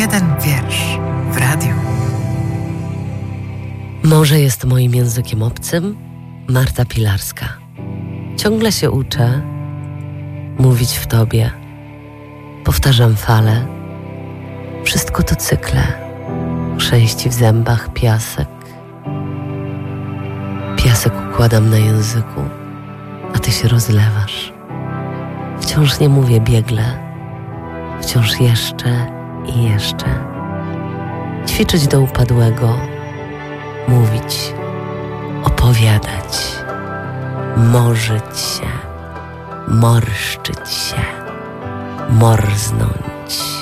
jeden wiersz w radiu. Morze jest moim językiem obcym. Marta Pilarska. Ciągle się uczę mówić w tobie. Powtarzam fale. Wszystko to cykle. Chrzęści w zębach piasek. Piasek układam na języku, a ty się rozlewasz. Wciąż nie mówię biegle. Wciąż jeszcze i jeszcze. Ćwiczyć do upadłego. Mówić, opowiadać, morzyć się, morszczyć się, morznąć.